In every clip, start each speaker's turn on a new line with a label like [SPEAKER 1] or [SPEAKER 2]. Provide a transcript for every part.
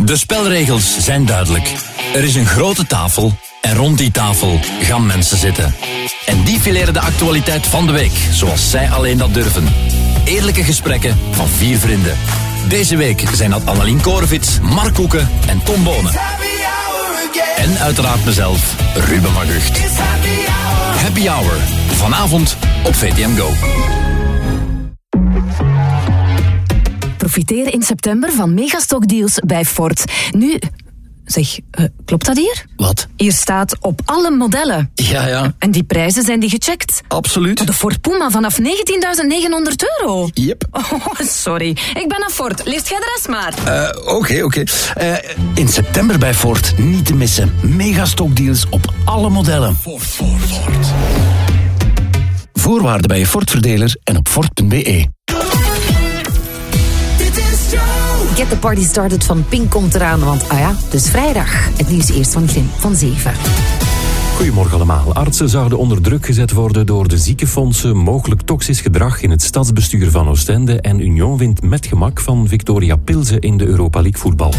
[SPEAKER 1] De spelregels zijn duidelijk. Er is een grote tafel en rond die tafel gaan mensen zitten. En die fileren de actualiteit van de week, zoals zij alleen dat durven. Eerlijke gesprekken van 4 vrienden. Deze week zijn dat Annelien Koorvits, Mark Koeken en Tom Bonen. En uiteraard mezelf, Ruben Magucht. Happy Hour, vanavond op VTM Go.
[SPEAKER 2] Profiteer in september van megastockdeals bij Ford. Nu, zeg, klopt dat hier?
[SPEAKER 1] Wat?
[SPEAKER 2] Hier staat op alle modellen.
[SPEAKER 1] Ja.
[SPEAKER 2] En die prijzen, zijn die gecheckt?
[SPEAKER 1] Absoluut.
[SPEAKER 2] De Ford Puma vanaf €19.900.
[SPEAKER 1] Yep.
[SPEAKER 2] Oh, sorry. Ik ben naar Ford. Leest jij de rest maar.
[SPEAKER 1] Oké. In september bij Ford niet te missen. Megastockdeals op alle modellen. Ford. Voorwaarden bij je Ford-verdeler en op Ford.be.
[SPEAKER 3] Get the Party Started van Pink komt eraan, want het is vrijdag. Het nieuws eerst van Glim van 7.
[SPEAKER 4] Goedemorgen allemaal. Artsen zouden onder druk gezet worden door de ziekenfondsen. Mogelijk toxisch gedrag in het stadsbestuur van Oostende. En Union wint met gemak van Victoria Pilsen in de Europa League voetbal.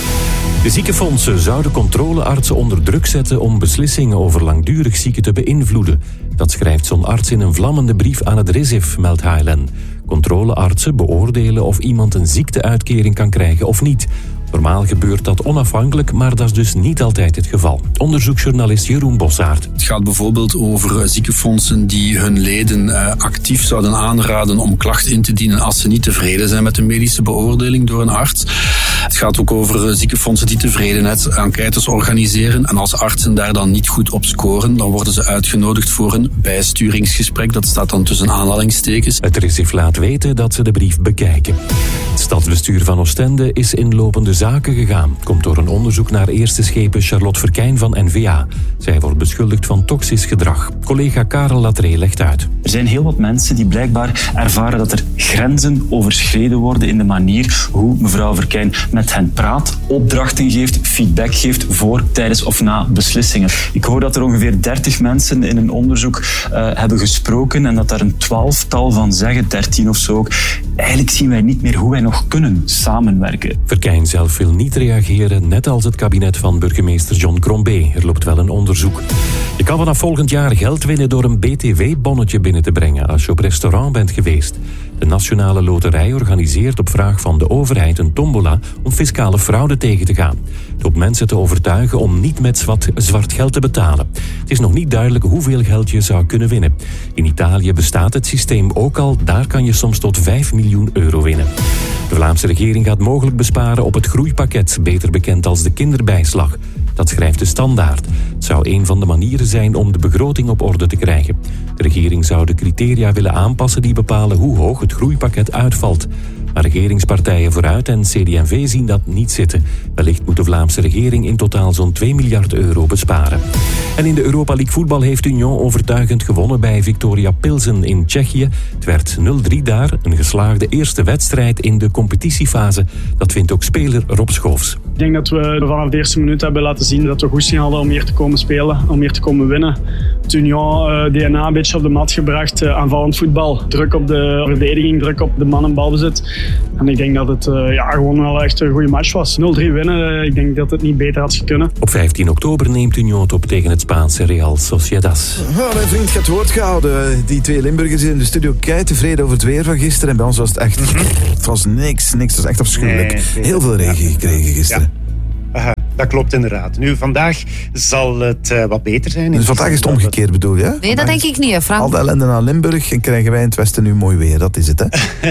[SPEAKER 4] De ziekenfondsen zouden controleartsen onder druk zetten om beslissingen over langdurig zieken te beïnvloeden. Dat schrijft zo'n arts in een vlammende brief aan het RISIF, meldt HLN. Controleartsen beoordelen of iemand een ziekteuitkering kan krijgen of niet. Normaal gebeurt dat onafhankelijk, maar dat is dus niet altijd het geval. Onderzoeksjournalist Jeroen Bossaert.
[SPEAKER 5] Het gaat bijvoorbeeld over ziekenfondsen die hun leden actief zouden aanraden om klachten in te dienen als ze niet tevreden zijn met de medische beoordeling door een arts. Het gaat ook over ziekenfondsen die tevredenheidsenquêtes organiseren. En als artsen daar dan niet goed op scoren, dan worden ze uitgenodigd voor een bijsturingsgesprek. Dat staat dan tussen aanhalingstekens.
[SPEAKER 4] Het RISIF laat weten dat ze de brief bekijken. Het stadsbestuur van Oostende is in lopende zaken gegaan. Komt door een onderzoek naar eerste schepen Charlotte Verkijn van NVA. Zij wordt beschuldigd van toxisch gedrag. Collega Karel Latree legt uit.
[SPEAKER 6] Er zijn heel wat mensen die blijkbaar ervaren dat er grenzen overschreden worden in de manier hoe mevrouw Verkijn met hen praat, opdrachten geeft, feedback geeft voor, tijdens of na beslissingen. Ik hoor dat er ongeveer 30 mensen in een onderzoek hebben gesproken en dat daar een 12-tal van zeggen, 13 of zo ook. Eigenlijk zien wij niet meer hoe wij nog kunnen samenwerken.
[SPEAKER 4] Verkijn zelf wil niet reageren, net als het kabinet van burgemeester John Crombé. Er loopt wel een onderzoek. Je kan vanaf volgend jaar geld winnen door een BTW-bonnetje binnen te brengen als je op restaurant bent geweest. De Nationale Loterij organiseert op vraag van de overheid een tombola om fiscale fraude tegen te gaan. Het hoopt mensen te overtuigen om niet met zwart geld te betalen. Het is nog niet duidelijk hoeveel geld je zou kunnen winnen. In Italië bestaat het systeem ook al. Daar kan je soms tot €5 miljoen winnen. De Vlaamse regering gaat mogelijk besparen op het groeipakket, beter bekend als de kinderbijslag. Dat schrijft de Standaard. Het zou een van de manieren zijn om de begroting op orde te krijgen. De regering zou de criteria willen aanpassen die bepalen hoe hoog het groeipakket uitvalt. Maar regeringspartijen Vooruit en CD&V zien dat niet zitten. Wellicht moet de Vlaamse regering in totaal zo'n €2 miljard besparen. En in de Europa League voetbal heeft Union overtuigend gewonnen bij Victoria Pilsen in Tsjechië. Het werd 0-3 daar, een geslaagde eerste wedstrijd in de competitiefase. Dat vindt ook speler Rob Schoofs.
[SPEAKER 7] Ik denk dat we vanaf de eerste minuut hebben laten zien dat we goesting hadden om hier te komen spelen, om hier te komen winnen. Het Union DNA een beetje op de mat gebracht, aanvallend voetbal. Druk op de verdediging, druk op de man en balbezit. En ik denk dat het gewoon wel echt een goede match was. 0-3 winnen, ik denk dat het niet beter had kunnen.
[SPEAKER 4] Op 15 oktober neemt Union het op tegen het Spaanse Real Sociedad.
[SPEAKER 8] Mijn vriend gaat woord gehouden. Die 2 Limburgers in de studio kei tevreden over het weer van gisteren. En bij ons was het echt... Het was niks. Het was echt afschuwelijk. Heel veel regen gekregen gisteren.
[SPEAKER 9] Ja. Dat klopt inderdaad. Nu, vandaag zal het wat beter zijn.
[SPEAKER 8] Dus vandaag is het omgekeerd, bedoel je?
[SPEAKER 3] Nee, dat denk ik niet, Frank.
[SPEAKER 8] Al de ellende naar Limburg en krijgen wij in het westen nu mooi weer. Dat is het, hè?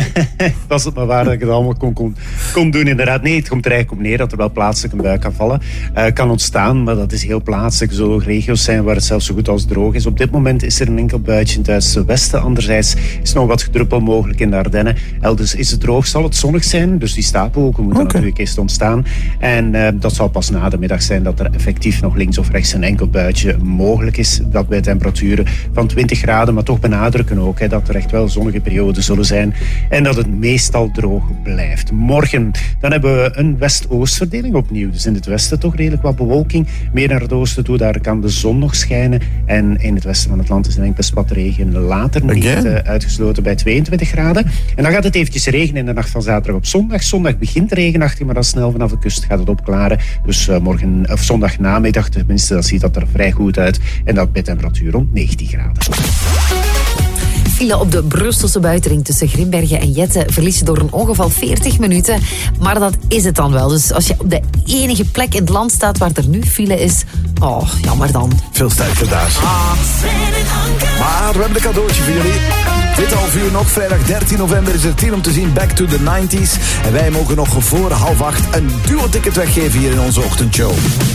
[SPEAKER 9] Was het maar waar dat ik het allemaal kon doen, inderdaad. Nee, het komt er eigenlijk op neer dat er wel plaatselijk een bui kan vallen. Kan ontstaan, maar dat is heel plaatselijk. Er zullen regio's zijn waar het zelfs zo goed als droog is. Op dit moment is er een enkel buitje in het westen. Anderzijds is nog wat gedruppel mogelijk in de Ardennen. Elders is het droog, zal het zonnig zijn. Dus die stapelwolken moeten natuurlijk eerst ontstaan. En dat zal pas na de middag zijn dat er effectief nog links of rechts een enkel buitje mogelijk is. Dat bij temperaturen van 20 graden, maar toch benadrukken ook dat er echt wel zonnige perioden zullen zijn. En dat het meestal droog blijft. Morgen En dan hebben we een west-oostverdeling opnieuw. Dus in het westen toch redelijk wat bewolking. Meer naar het oosten toe, daar kan de zon nog schijnen. En in het westen van het land is een enkele spat regen later niet uitgesloten bij 22 graden. En dan gaat het eventjes regenen in de nacht van zaterdag op zondag. Zondag begint regenachtig, maar dan snel vanaf de kust gaat het opklaren. Dus zondag namiddag tenminste, dat ziet dat er vrij goed uit. En dat bij temperatuur rond 19 graden.
[SPEAKER 3] File op de Brusselse buitenring tussen Grimbergen en Jette verlies je door een ongeval 40 minuten. Maar dat is het dan wel. Dus als je op de enige plek in het land staat waar er nu file is, jammer dan.
[SPEAKER 8] Veel sterker daar. Maar we hebben een cadeautje voor jullie. Dit half uur nog, vrijdag 13 november is er 10 om te zien Back to the 90s. En wij mogen nog voor 7:30 een duo-ticket weggeven hier in onze ochtendshow.